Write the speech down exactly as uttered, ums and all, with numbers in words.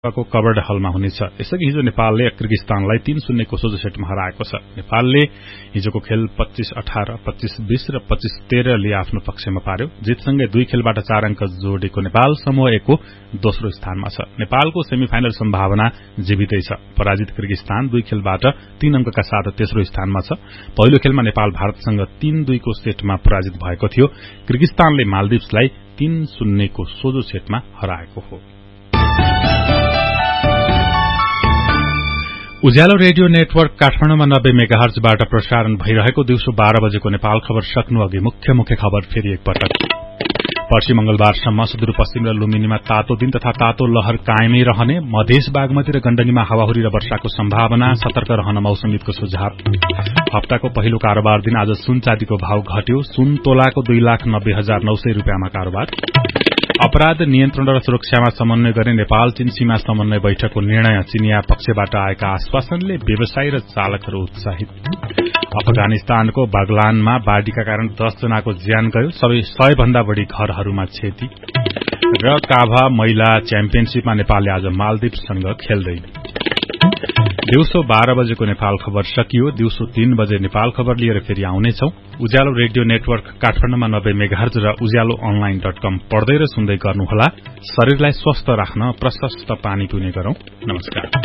को कवर्ड हलमा हुनेछ। यसअघि हिजो नेपालले किर्गिस्तानलाई तीन शून्यको सोझो सेटमा हराएको छ। नेपालले हिजोको खेल पच्चीस अठार, पच्चीस बीस र पच्चीस तेह्रले आफ्नो पक्षमा पार्यो। जितसँगै दुई खेलबाट चार अंक जोडेको नेपाल समूह एक को दोस्रो स्थानमा छ। नेपालको सेमिफाइनल सम्भावना जीवितै छ। पराजित किर्गिस्तान दुई खेलबाट तीन अंकका साथ तेस्रो स्थानमा छ। पहिलो खेलमा नेपाल भारतसँग तीन दुई को सेटमा पराजित भएको थियो। किर्गिस्तानले मालदिप्सलाई तीन शून्यको सोझो सेटमा हराएको हो। उज्यालो रेडियो नेटवर्क काठमाडौँमा नब्बे मेगाहर्जबाट प्रसारण भइरहेको दिउँसो बाह्र बजेको नेपाल खबर सक्नु अघि मुख्य मुख्य खबर फेरि एकपटक। पर्सि मंगलबारसम्म सुदूरपश्चिम र लुम्बिनीमा तातो दिन तथा तातो लहर कायमै रहने, मधेस बागमती र गण्डकीमा हावाहुरी र वर्षाको सम्भावना, सतर्क रहन मौसमविदको सुझाव। हप्ताको पहिलो कारोबार दिन आज सुन चाँदीको भाव घट्यो। सुन तोलाको दुई लाख नब्बे हजार नौ सय रूपियाँमा कारोबार। अपराध नियन्त्रण र सुरक्षामा समन्वय गर्ने नेपाल चीन सीमा समन्वय बैठकको निर्णय। चीनिया पक्षबाट आएका आश्वासनले व्यवसायी र चालकहरू उत्साहित। अफगानिस्तानको बागलानमा बाढ़ीका कारण दस जनाको ज्यान गयो। सबै सय भन्दा बढ़ी घरहरूमा क्षति। र काभा महिला च्याम्पियनशीपमा नेपालले आज मालदिप्ससँग खेल्दै। दिउँसो बाह्र बजेको नेपाल खबर सकियो। दिउँसो तीन बजे नेपाल खबर लिएर फेरि आउनेछौ। उज्यालो रेडियो नेटवर्क काठमाडौँमा नब्बे मेगाहर्ज र उज्यालो अनलाइन डट कम पढ्दै र सुन्दै गर्नुहोला। शरीरलाई स्वस्थ राख्न प्रशस्त पानी पिउने गरौं। नमस्कार।